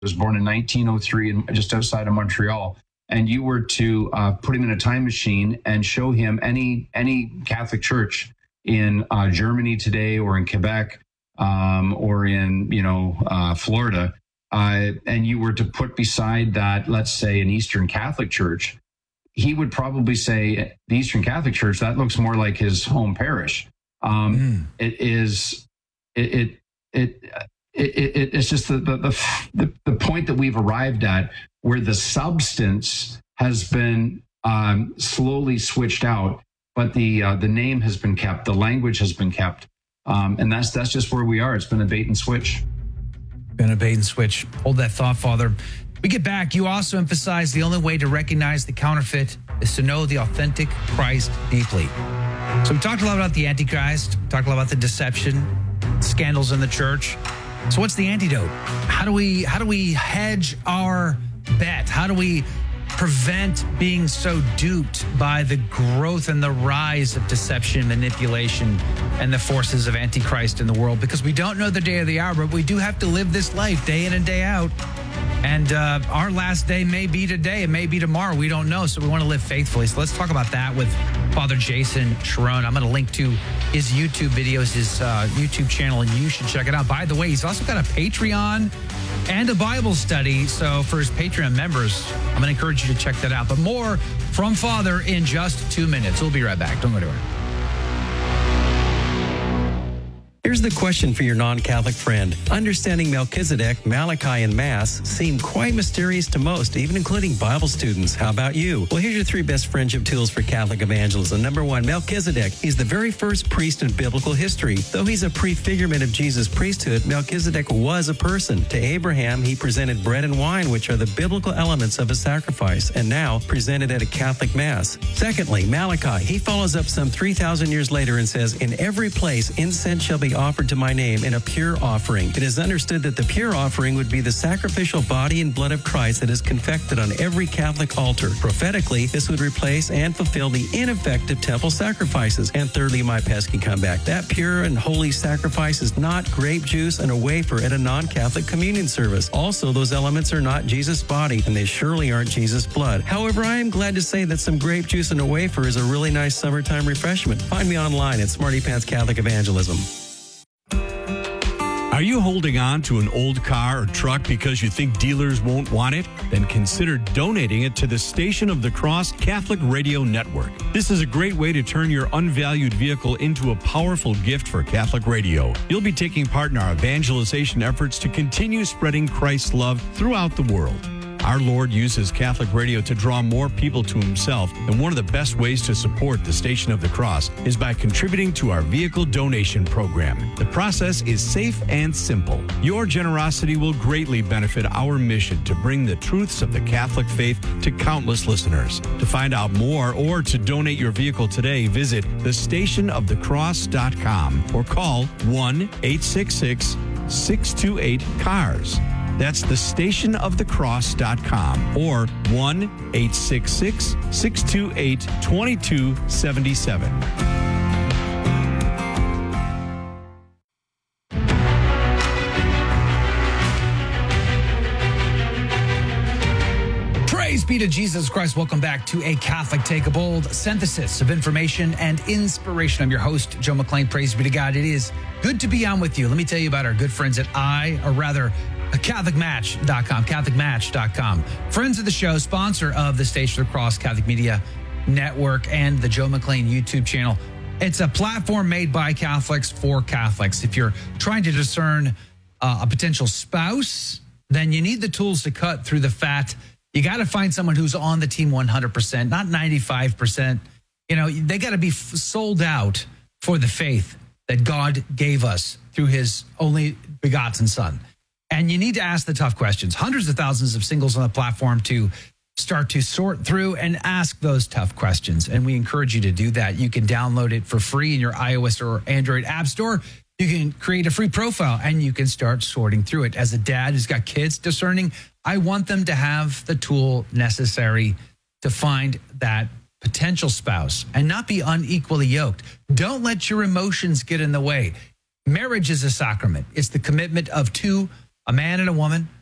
was born in 1903 just outside of Montreal, and you were to put him in a time machine and show him any Catholic church in Germany today, or in Quebec, or in Florida, and you were to put beside that, let's say, an Eastern Catholic church, he would probably say the Eastern Catholic Church, that looks more like his home parish. It's just the point that we've arrived at, where the substance has been slowly switched out, but the name has been kept, the language has been kept, and that's just where we are. It's been a bait and switch. Been a bait and switch. Hold that thought, Father. We get back. You also emphasize the only way to recognize the counterfeit is to know the authentic Christ deeply. So we talked a lot about the Antichrist, talked a lot about the deception, scandals in the church. So what's the antidote? How do we hedge our bet? How do we prevent being so duped by the growth and the rise of deception, manipulation, and the forces of Antichrist in the world? Because we don't know the day or the hour, but we do have to live this life day in and day out. And our last day may be today. It may be tomorrow. We don't know. So we want to live faithfully. So let's talk about that with Father Jason Cherone. I'm going to link to his YouTube videos, his YouTube channel, and you should check it out. By the way, he's also got a Patreon and a Bible study. So for his Patreon members, I'm going to encourage you to check that out. But more from Father in just 2 minutes. We'll be right back. Don't go anywhere. Here's the question for your non-Catholic friend. Understanding Melchizedek, Malachi, and Mass seem quite mysterious to most, even including Bible students. How about you? Well, here's your 3 best friendship tools for Catholic evangelism. Number 1, Melchizedek. He's the very first priest in biblical history. Though he's a prefigurement of Jesus' priesthood, Melchizedek was a person. To Abraham, he presented bread and wine, which are the biblical elements of a sacrifice, and now presented at a Catholic Mass. Secondly, Malachi. He follows up some 3,000 years later and says, "In every place incense shall be offered to my name in a pure offering." It is understood that the pure offering would be the sacrificial body and blood of Christ that is confected on every Catholic altar. Prophetically, this would replace and fulfill the ineffective temple sacrifices. And thirdly, my pesky comeback. That pure and holy sacrifice is not grape juice and a wafer at a non-Catholic communion service. Also, those elements are not Jesus' body, and they surely aren't Jesus' blood. However, I am glad to say that some grape juice and a wafer is a really nice summertime refreshment. Find me online at Smarty Pants Catholic Evangelism. Are you holding on to an old car or truck because you think dealers won't want it? Then consider donating it to the Station of the Cross Catholic Radio Network. This is a great way to turn your unvalued vehicle into a powerful gift for Catholic radio. You'll be taking part in our evangelization efforts to continue spreading Christ's love throughout the world. Our Lord uses Catholic radio to draw more people to himself, and one of the best ways to support the Station of the Cross is by contributing to our vehicle donation program. The process is safe and simple. Your generosity will greatly benefit our mission to bring the truths of the Catholic faith to countless listeners. To find out more or to donate your vehicle today, visit thestationofthecross.com or call 1-866-628-CARS. That's thestationofthecross.com or 1-866-628-2277. Praise be to Jesus Christ. Welcome back to A Catholic Take a Bold, synthesis of information and inspiration. I'm your host, Joe McClain. Praise be to God. It is good to be on with you. Let me tell you about our good friends at CatholicMatch.com. Friends of the show, sponsor of the Station of the Cross Catholic Media Network and the Joe McClain YouTube channel. It's a platform made by Catholics for Catholics. If you're trying to discern a potential spouse, then you need the tools to cut through the fat. You got to find someone who's on the team 100%, not 95%. You know, they got to be sold out for the faith that God gave us through his only begotten Son. And you need to ask the tough questions. Hundreds of thousands of singles on the platform to start to sort through and ask those tough questions. And we encourage you to do that. You can download it for free in your iOS or Android app store. You can create a free profile and you can start sorting through it. As a dad who's got kids discerning, I want them to have the tool necessary to find that potential spouse and not be unequally yoked. Don't let your emotions get in the way. Marriage is a sacrament. It's the commitment of two, a man and a woman,